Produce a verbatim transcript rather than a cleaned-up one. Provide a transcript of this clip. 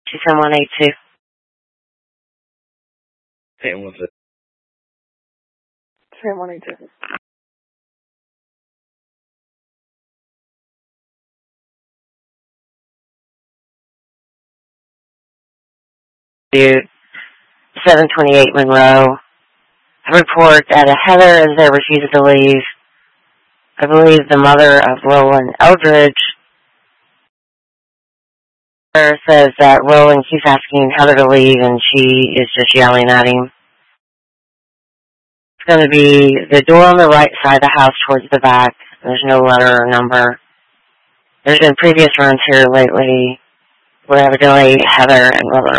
She's in one eight two. ten one six. ten one eight two. seven twenty-eight Monroe. A report that a Heather is there refusing to leave. I believe the mother of Roland Eldridge says that Roland keeps asking Heather to leave and she is just yelling at him. It's going to be the door on the right side of the house towards the back. There's no letter or number. There's been previous runs here lately where evidently Heather and Roland